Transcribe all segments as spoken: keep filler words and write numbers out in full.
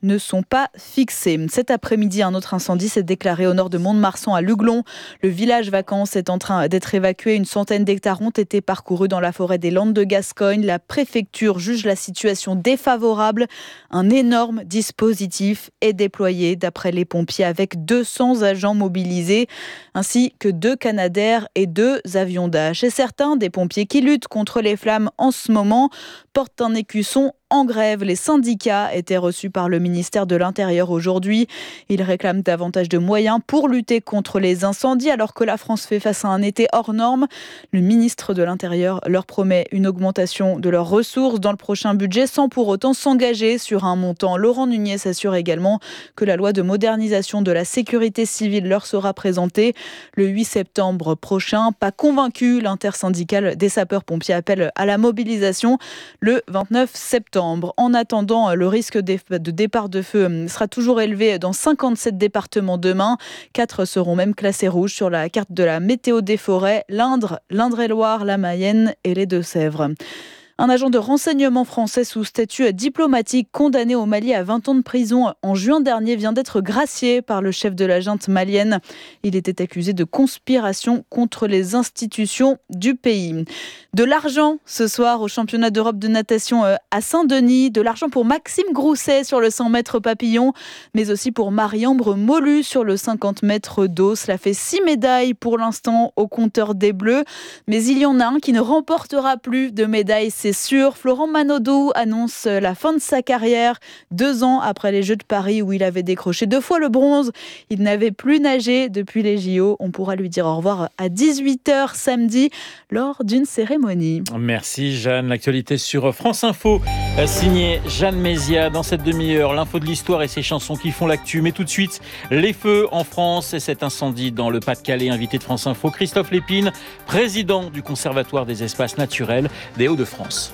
ne sont pas fixés. Cet après-midi, un autre incendie s'est déclaré au nord de Mont-de-Marsan à Luglon. Le village vacances est en train d'être évacué. Une centaine d'hectares ont été parcourus dans la forêt des Landes de Gascogne. La préfecture juge la situation défavorable. Un énorme dispositif est déployé d'après les pompiers avec deux cents agents mobilisés ainsi que deux Canadair et deux avions Dash. Et certains des pompiers qui luttent contre les flammes en ce moment portent un écusson en grève. Les syndicats étaient reçus par le ministère de l'Intérieur aujourd'hui. Ils réclament davantage de moyens pour lutter contre les incendies alors que la France fait face à un été hors norme. Le ministre de l'Intérieur leur promet une augmentation de leurs ressources dans le prochain budget sans pour autant s'engager sur un montant. Laurent Nunez s'assure également que la loi de modernisation de la sécurité civile leur sera présentée le huit septembre prochain. Pas convaincu, l'intersyndicale des sapeurs-pompiers appelle à la mobilisation le vingt-neuf septembre. En attendant, le risque de départ de feu sera toujours élevé dans cinquante-sept départements demain. Quatre seront même classés rouges sur la carte de la météo des forêts, l'Indre, l'Indre-et-Loire, la Mayenne et les Deux-Sèvres. Un agent de renseignement français sous statut diplomatique condamné au Mali à vingt ans de prison en juin dernier vient d'être gracié par le chef de la junte malienne. Il était accusé de conspiration contre les institutions du pays. De l'argent ce soir au championnat d'Europe de natation à Saint-Denis. De l'argent pour Maxime Grousset sur le cent mètres papillon, mais aussi pour Marie-Ambre Molu sur le cinquante mètres d'eau. Cela fait six médailles pour l'instant au compteur des Bleus. Mais il y en a un qui ne remportera plus de médailles, c'est sûr. Florent Manodou annonce la fin de sa carrière deux ans après les Jeux de Paris où il avait décroché deux fois le bronze. Il n'avait plus nagé depuis les J O. On pourra lui dire au revoir à dix-huit heures samedi lors d'une cérémonie. Merci Jeanne. L'actualité sur France Info, signé Jeanne Mézia. Dans cette demi-heure, l'info de l'histoire et ses chansons qui font l'actu. Mais tout de suite, les feux en France et cet incendie dans le Pas-de-Calais. Invité de France Info, Christophe Lépine, président du Conservatoire des espaces naturels des Hauts-de-France.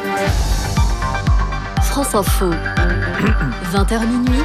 France Info, vingt heures minuit,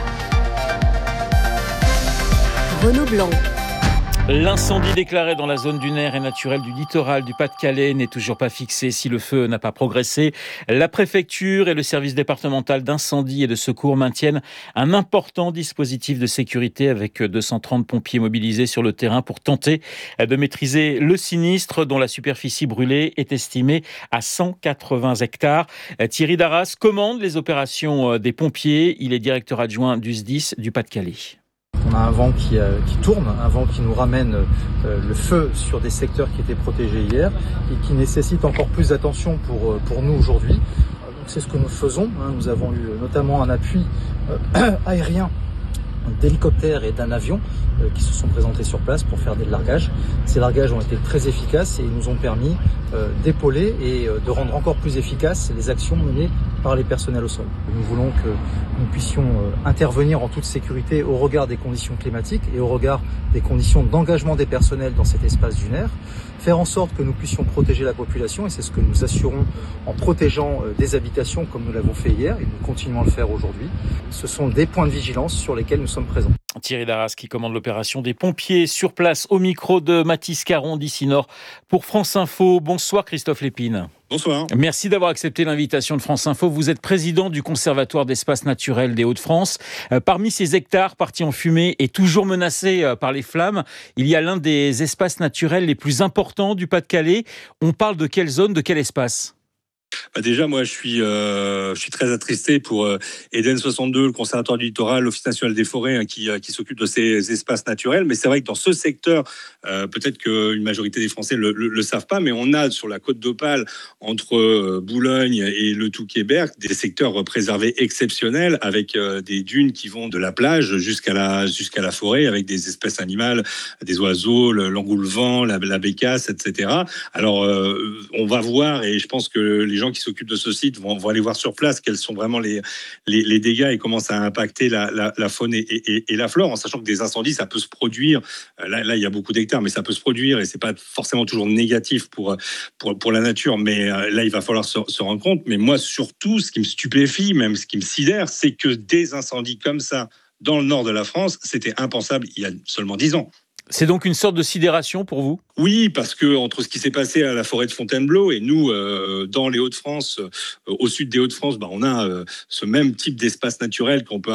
Renaud Blanc. L'incendie déclaré dans la zone dunaire et naturelle du littoral du Pas-de-Calais n'est toujours pas fixé si le feu n'a pas progressé. La préfecture et le service départemental d'incendie et de secours maintiennent un important dispositif de sécurité avec deux cent trente pompiers mobilisés sur le terrain pour tenter de maîtriser le sinistre dont la superficie brûlée est estimée à cent quatre-vingts hectares. Thierry Darras commande les opérations des pompiers. Il est directeur adjoint du S D I S du Pas-de-Calais. On a un vent qui, euh, qui tourne, un vent qui nous ramène euh, le feu sur des secteurs qui étaient protégés hier et qui nécessite encore plus d'attention pour, euh, pour nous aujourd'hui. Donc c'est ce que nous faisons. Hein. Nous avons eu notamment un appui euh, aérien d'hélicoptères et d'un avion euh, qui se sont présentés sur place pour faire des largages. Ces largages ont été très efficaces et ils nous ont permis euh, d'épauler et euh, de rendre encore plus efficaces les actions menées par les personnels au sol. Nous voulons que nous puissions euh, intervenir en toute sécurité au regard des conditions climatiques et au regard des conditions d'engagement des personnels dans cet espace dunaire, faire en sorte que nous puissions protéger la population et c'est ce que nous assurons en protégeant euh, des habitations comme nous l'avons fait hier et nous continuons à le faire aujourd'hui. Ce sont des points de vigilance sur lesquels nous sommes présents. Thierry Darras qui commande l'opération des pompiers sur place au micro de Mathis Caron d'ici Nord pour France Info. Bonsoir Christophe Lépine. Bonsoir. Merci d'avoir accepté l'invitation de France Info. Vous êtes président du Conservatoire d'espaces naturels des Hauts-de-France. Euh, parmi ces hectares partis en fumée et toujours menacés euh, par les flammes, il y a l'un des espaces naturels les plus importants du Pas-de-Calais. On parle de quelle zone, de quel espace ? Bah déjà, moi, je suis, euh, je suis très attristé pour euh, Eden soixante-deux, le Conservatoire du littoral, l'Office national des forêts, hein, qui, euh, qui s'occupe de ces espaces naturels. Mais c'est vrai que dans ce secteur, euh, peut-être qu'une majorité des Français le, le, le savent pas, mais on a sur la côte d'Opale, entre euh, Boulogne et le Touquet-Berck, des secteurs préservés exceptionnels, avec euh, des dunes qui vont de la plage jusqu'à la, jusqu'à la forêt, avec des espèces animales, des oiseaux, le, l'engoulevent, la, la bécasse, et cetera. Alors, euh, on va voir, et je pense que les gens qui s'occupent de ce site vont, vont aller voir sur place quels sont vraiment les, les, les dégâts et comment ça a impacté la, la, la faune et, et, et la flore, en sachant que des incendies, ça peut se produire. Là, là, il y a beaucoup d'hectares, mais ça peut se produire et c'est pas forcément toujours négatif pour, pour, pour la nature. Mais là, il va falloir se, se rendre compte. Mais moi, surtout, ce qui me stupéfie, même ce qui me sidère, c'est que des incendies comme ça dans le nord de la France, c'était impensable il y a seulement dix ans. C'est donc une sorte de sidération pour vous ? Oui, parce que entre ce qui s'est passé à la forêt de Fontainebleau et nous, euh, dans les Hauts-de-France, euh, au sud des Hauts-de-France, bah, on a euh, ce même type d'espace naturel qu'on peut